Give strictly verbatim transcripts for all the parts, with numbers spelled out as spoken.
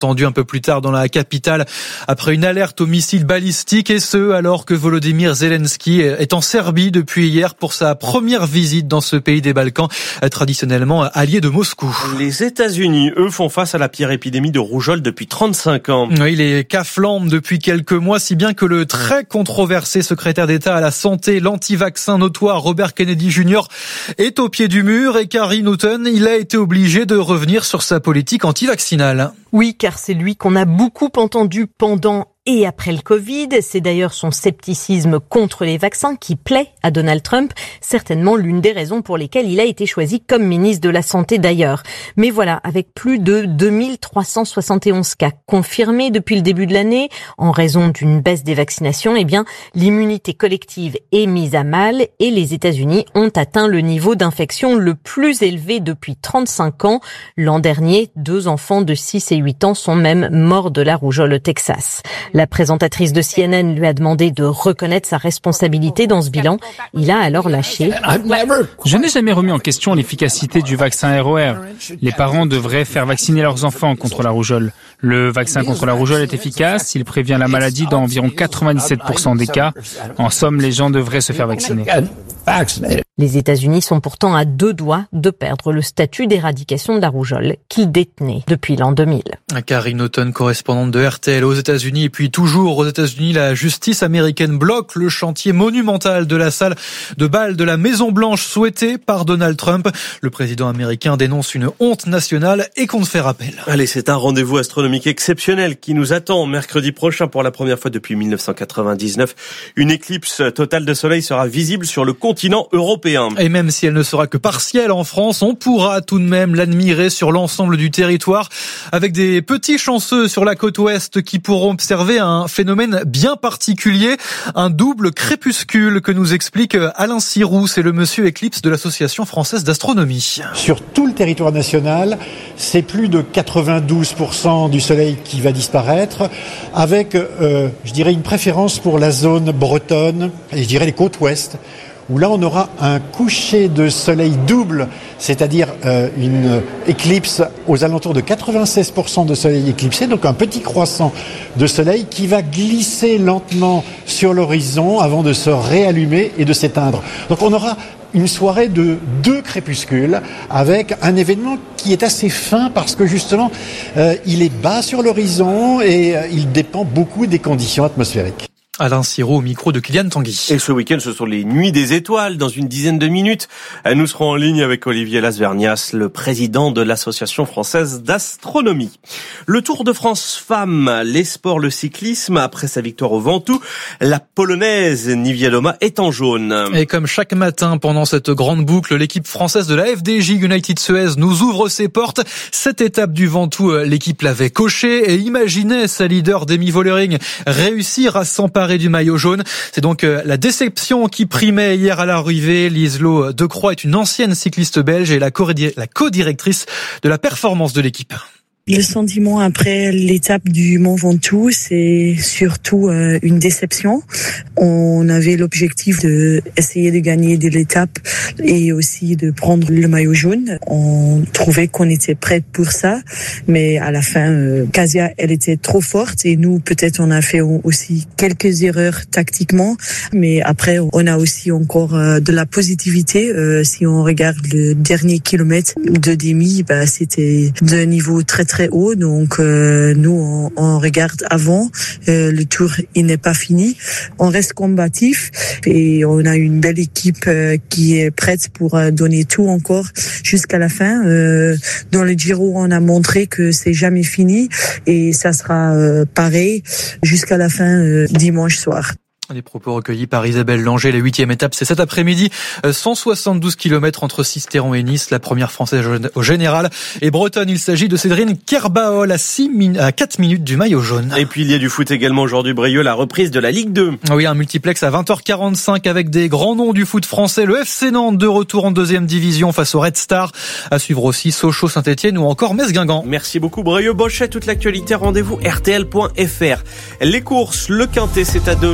Tendu un peu plus tard dans la capitale après une alerte au missile balistique, et ce alors que Volodymyr Zelensky est en Serbie depuis hier pour sa première visite dans ce pays des Balkans, traditionnellement allié de Moscou. Les États-Unis, eux, font face à la pire épidémie de rougeole depuis trente-cinq ans. Oui, les cas flambent depuis quelques mois, si bien que le très controversé secrétaire d'État à la santé, l'anti-vaccin notoire Robert Kennedy junior est au pied du mur, et Carrie Newton, il a été obligé de revenir sur sa politique anti-vaccinale. Oui, car c'est lui qu'on a beaucoup entendu pendant et après le Covid. C'est d'ailleurs son scepticisme contre les vaccins qui plaît à Donald Trump, certainement l'une des raisons pour lesquelles il a été choisi comme ministre de la Santé d'ailleurs. Mais voilà, avec plus de deux mille trois cent soixante et onze cas confirmés depuis le début de l'année, en raison d'une baisse des vaccinations, eh bien, l'immunité collective est mise à mal et les États-Unis ont atteint le niveau d'infection le plus élevé depuis trente-cinq ans. L'an dernier, deux enfants de six et huit ans sont même morts de la rougeole au Texas. La présentatrice de C N N lui a demandé de reconnaître sa responsabilité dans ce bilan. Il a alors lâché. Je n'ai jamais remis en question l'efficacité du vaccin R O R. Les parents devraient faire vacciner leurs enfants contre la rougeole. Le vaccin contre la rougeole est efficace. Il prévient la maladie dans environ quatre-vingt-dix-sept pour cent des cas. En somme, les gens devraient se faire vacciner. Les États-Unis sont pourtant à deux doigts de perdre le statut d'éradication de la rougeole qu'ils détenaient depuis l'an deux mille. Carrie Newton, correspondante de R T L aux États-Unis. Et puis toujours aux États-Unis, la justice américaine bloque le chantier monumental de la salle de bal de la Maison-Blanche souhaitée par Donald Trump. Le président américain dénonce une honte nationale et compte faire appel. Allez, c'est un rendez-vous astronomique exceptionnel qui nous attend mercredi prochain pour la première fois depuis dix-neuf cent quatre-vingt-dix-neuf. Une éclipse totale de soleil sera visible sur le continent européen. Et même si elle ne sera que partielle en France, on pourra tout de même l'admirer sur l'ensemble du territoire, avec des petits chanceux sur la côte ouest qui pourront observer un phénomène bien particulier, un double crépuscule que nous explique Alain Siroux, c'est le monsieur éclipse de l'Association française d'astronomie. Sur tout le territoire national, c'est plus de quatre-vingt-douze pour cent du soleil qui va disparaître, avec, euh, je dirais, une préférence pour la zone bretonne et je dirais les côtes ouest, où là on aura un coucher de soleil double, c'est-à-dire euh, une éclipse aux alentours de quatre-vingt-seize pour cent de soleil éclipsé, donc un petit croissant de soleil qui va glisser lentement sur l'horizon avant de se réallumer et de s'éteindre. Donc on aura une soirée de deux crépuscules avec un événement qui est assez fin parce que justement euh, il est bas sur l'horizon et euh, il dépend beaucoup des conditions atmosphériques. Alain Siroux au micro de Kylian Tanguy. Et ce week-end, ce sont les Nuits des Étoiles. Dans une dizaine de minutes, nous serons en ligne avec Olivier Lasvernias, le président de l'Association française d'astronomie. Le Tour de France femmes, les sports, le cyclisme. Après sa victoire au Ventoux, la Polonaise Niewiadoma est en jaune. Et comme chaque matin pendant cette grande boucle, l'équipe française de la F D J United Suez nous ouvre ses portes. Cette étape du Ventoux, l'équipe l'avait cochée et imaginait sa leader Demi Vollering réussir à s'emparer du maillot jaune. C'est donc la déception qui primait hier à l'arrivée. Liselot Decroix est une ancienne cycliste belge et la co-directrice de la performance de l'équipe. Le sentiment après l'étape du Mont Ventoux, c'est surtout euh, une déception. On avait l'objectif de essayer de gagner de l'étape et aussi de prendre le maillot jaune. On trouvait qu'on était prêt pour ça, mais à la fin, euh, Kasia, elle était trop forte et nous, peut-être, on a fait aussi quelques erreurs tactiquement, mais après, on a aussi encore euh, de la positivité. Euh, si on regarde le dernier kilomètre de Demi, bah, c'était d'un niveau très très haut, donc euh, nous on, on regarde avant, euh, le tour il n'est pas fini, on reste combatif et on a une belle équipe euh, qui est prête pour euh, donner tout encore jusqu'à la fin. Euh, dans le Giro on a montré que c'est jamais fini et ça sera euh, pareil jusqu'à la fin euh, dimanche soir. Les propos recueillis par Isabelle Langer. La huitième étape, c'est cet après-midi. cent soixante-douze kilomètres entre Sisteron et Nice. La première française au général. Et bretonne, il s'agit de Cédrine Kerbaol à, six min- à quatre minutes du maillot jaune. Et puis il y a du foot également aujourd'hui, Brieux, la reprise de la Ligue deux. Oui, un multiplex à vingt heures quarante-cinq avec des grands noms du foot français. Le F C Nantes de retour en deuxième division face au Red Star. À suivre aussi Sochaux, Saint-Etienne ou encore Metz-Guingamp. Merci beaucoup Brieux. Bochet, toute l'actualité, rendez-vous R T L point F R. Les courses, le Quintet, c'est à Deauville, départ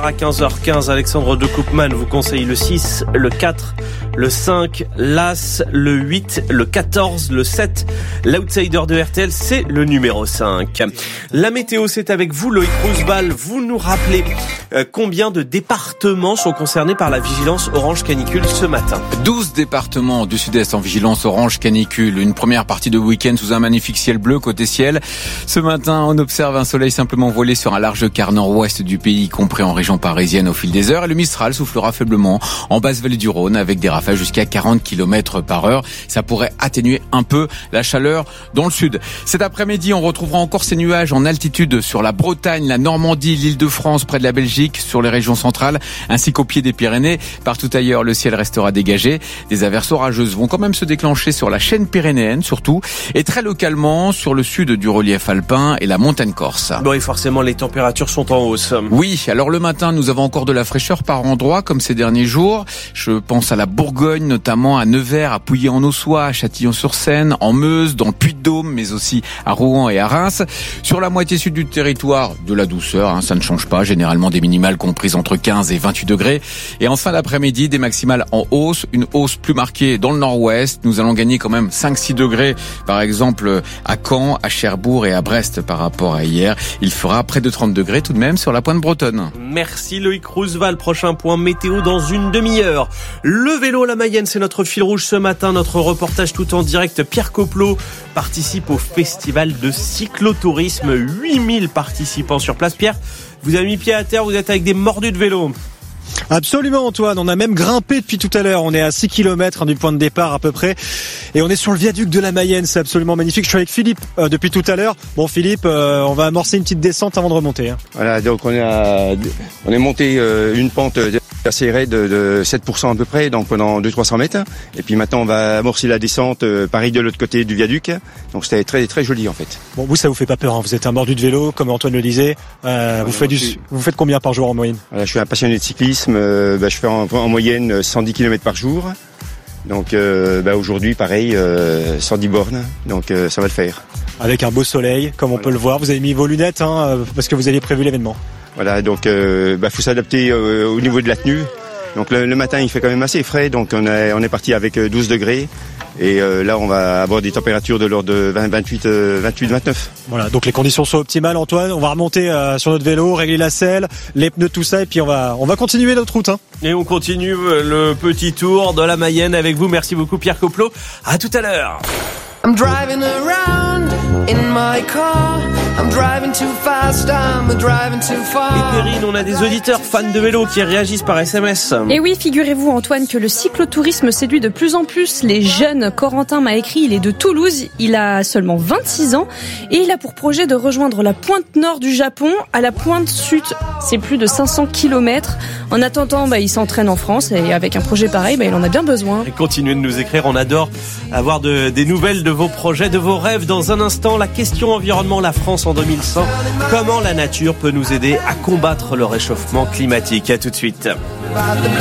départ à quinze heures quinze. Alexandre de Koopman vous conseille le six, le quatre, le cinq, l'As, le huit, le quatorze, le sept. L'outsider de R T L, c'est le numéro cinq. La météo, c'est avec vous, Loïc Roosevelt. Vous nous rappelez euh, combien de départements sont concernés par la vigilance orange canicule ce matin? douze départements du sud-est en vigilance orange canicule. Une première partie de week-end sous un magnifique ciel bleu côté ciel. Ce matin, on observe un soleil simplement voilé sur un large quart nord-ouest du pays, compris en région parisienne au fil des heures. Et le Mistral soufflera faiblement en basse vallée du Rhône avec des rafales jusqu'à quarante kilomètres par heure. Ça pourrait atténuer un peu la chaleur dans le sud. Cet après-midi, on retrouvera encore ces nuages en altitude sur la Bretagne, la Normandie, l'Île-de-France, près de la Belgique, sur les régions centrales, ainsi qu'au pied des Pyrénées. Partout ailleurs, le ciel restera dégagé. Des averses orageuses vont quand même se déclencher sur la chaîne pyrénéenne, surtout, et très localement sur le sud du relief alpin et la montagne corse. Bon, et forcément, les températures sont en hausse. Oui, alors le matin, nous avons encore de la fraîcheur par endroits, comme ces derniers jours. Je pense à la Bourgogne, notamment à Nevers, à Pouilly-en-Ossois, à Châtillon-sur-Seine, en Meuse, dans le Puy-de-Dôme, mais aussi à Rouen et à Reims. Sur la moitié sud du territoire, de la douceur, hein, ça ne change pas, généralement des minimales comprises entre quinze et vingt-huit degrés. Et en fin d'après-midi, des maximales en hausse, une hausse plus marquée dans le nord-ouest. Nous allons gagner quand même cinq six degrés, par exemple à Caen, à Cherbourg et à Brest par rapport à hier. Il fera près de trente degrés tout de même sur la pointe bretonne. Merci Loïc Roosevelt. Prochain point météo dans une demi-heure. Le vélo, la Mayenne, c'est notre fil rouge ce matin. Notre reportage tout en direct. Pierre Coplot participe au festival de cyclotourisme. huit mille participants sur place. Pierre, vous avez mis pied à terre, vous êtes avec des mordus de vélo. Absolument Antoine, on a même grimpé depuis tout à l'heure, on est à six kilomètres du point de départ à peu près et on est sur le viaduc de la Mayenne, c'est absolument magnifique. Je suis avec Philippe euh, depuis tout à l'heure. Bon Philippe, euh, on va amorcer une petite descente avant de remonter. Hein. Voilà, donc on est, à, on est monté euh, une pente assez raide de, de sept pour cent à peu près, donc pendant deux cents à trois cents mètres. Et puis maintenant on va amorcer la descente, euh, pareil de l'autre côté du viaduc. Donc c'était très très joli en fait. Bon, vous ça vous fait pas peur, hein. Vous êtes un mordu de vélo, comme Antoine le disait. Euh, ouais, vous, faites du, vous faites combien par jour en moyenne? Voilà, je suis un passionné de cyclisme, euh, bah, je fais en, en moyenne cent dix kilomètres par jour. Donc euh, bah, aujourd'hui pareil, euh, cent dix bornes, donc euh, ça va le faire. Avec un beau soleil, comme on voilà. peut le voir. Vous avez mis vos lunettes hein, parce que vous aviez prévu l'événement. Voilà, donc euh, bah, faut s'adapter euh, au niveau de la tenue. Donc le, le matin il fait quand même assez frais, donc on est, on est parti avec douze degrés. Et euh, là on va avoir des températures de l'ordre de vingt, vingt-huit, vingt-huit, vingt-neuf. Voilà, donc les conditions sont optimales Antoine. On va remonter euh, sur notre vélo, régler la selle, les pneus, tout ça, et puis on va on va continuer notre route. Hein. Et on continue le petit tour de la Mayenne avec vous. Merci beaucoup Pierre Coplot. À tout à l'heure. I'm driving around in my car. I'm driving too fast, I'm driving too far. Et Perrine, on a des auditeurs fans de vélo qui réagissent par S M S. Et oui, figurez-vous Antoine que le cyclotourisme séduit de plus en plus les jeunes. Corentin m'a écrit, il est de Toulouse, il a seulement vingt-six ans et il a pour projet de rejoindre la pointe nord du Japon à la pointe sud. C'est plus de cinq cents kilomètres. En attendant, bah, il s'entraîne en France et avec un projet pareil, bah, il en a bien besoin. Et continuez de nous écrire, on adore avoir de, des nouvelles de vos projets, de vos rêves. Dans un instant, la question environnement, la France en deux mille cent. Comment la nature peut nous aider à combattre le réchauffement climatique? À tout de suite.